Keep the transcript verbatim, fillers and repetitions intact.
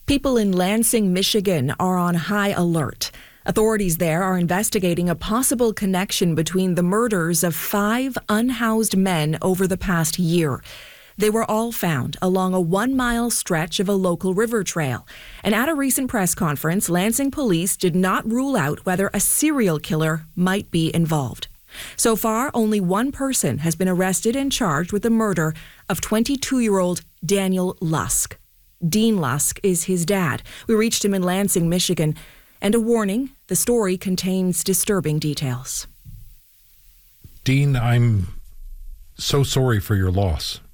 People in Lansing, Michigan are on high alert. Authorities there are investigating a possible connection between the murders of five unhoused men over the past year. They were all found along a one-mile stretch of a local river trail. And at a recent press conference, Lansing police did not rule out whether a serial killer might be involved. So far, only one person has been arrested and charged with the murder of twenty-two-year-old Daniel Lusk. Dean Lusk is his dad. We reached him in Lansing, Michigan. And a warning, the story contains disturbing details. Dean, I'm so sorry for your loss.